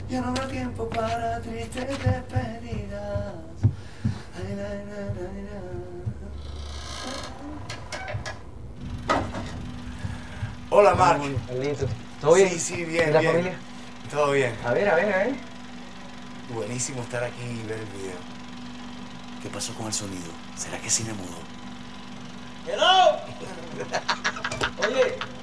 Ya no habrá tiempo para tristes despedidas. Ay, la, la. Hola, Mark. Vamos, Carlito. ¿Todo Sí, bien? sí, ¿Y bien, la bien. familia? Todo bien. A ver, a ver, a ver. Buenísimo estar aquí y ver el video. ¿Qué pasó con el sonido? ¿Será que cine mudo? ¡Hello! Oye,